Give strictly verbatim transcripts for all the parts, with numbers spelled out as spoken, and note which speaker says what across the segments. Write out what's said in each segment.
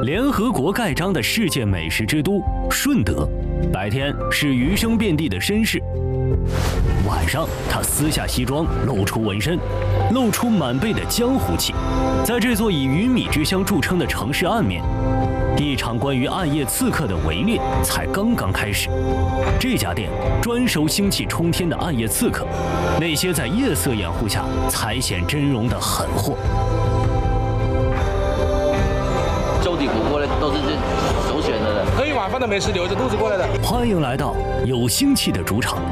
Speaker 1: 联合国盖章的世界美食之都顺德，白天是余生遍地的绅士，晚上他撕下西装，露出纹身，露出满背的江湖气。在这座以鱼米之乡著称的城市暗面，一场关于暗夜刺客的围猎才刚刚开始。这家店专收腥气冲天的暗夜刺客，那些在夜色掩护下才显真容的狠货。
Speaker 2: 粥底火锅的都是这首选的，
Speaker 3: 喝一碗饭的美食留着肚子过来的。
Speaker 1: 欢迎来到有腥气的主场。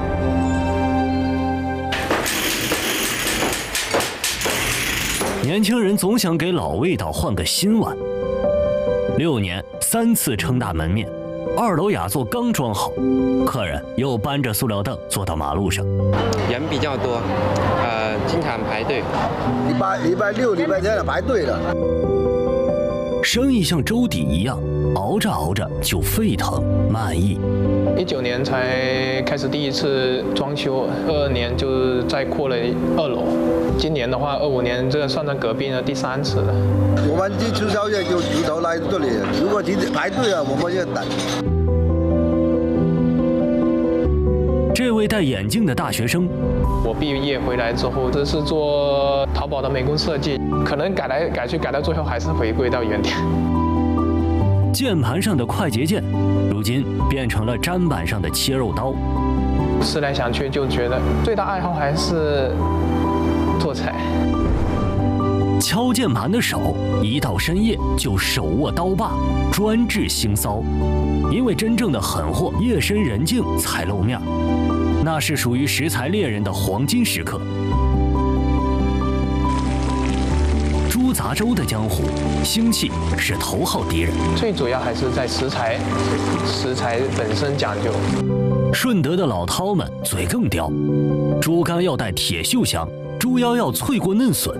Speaker 1: 年轻人总想给老味道换个新碗。六年三次撑大门面，二楼雅座刚装好，客人又搬着塑料凳坐到马路上。
Speaker 4: 人比较多，呃，经常排队。
Speaker 5: 礼拜礼拜六、礼拜天排队了。
Speaker 1: 生意像粥底一样，熬着熬着就沸腾满意。
Speaker 6: 一九年才开始第一次装修，二二年就再扩了二楼，今年的话，二五年这个算在隔壁呢第三次了。
Speaker 5: 我们去吃宵夜就由头来这里，如果提排队啊，我们要等。
Speaker 1: 这位戴眼镜的大学生，
Speaker 6: 我毕业回来之后，这是做淘宝的美工设计，可能改来改去改到最后还是回归到原点。
Speaker 1: 键盘上的快捷键，如今变成了砧板上的切肉刀。
Speaker 6: 思来想去，就觉得最大爱好还是做菜。
Speaker 1: 敲键盘的手，一到深夜就手握刀把，专治腥骚。因为真正的狠货，夜深人静才露面，那是属于食材猎人的黄金时刻。猪杂粥的江湖，腥气是头号敌人。
Speaker 6: 最主要还是在食材，食材本身讲究。
Speaker 1: 顺德的老饕们嘴更刁，猪肝要带铁锈香，猪腰要脆过嫩笋，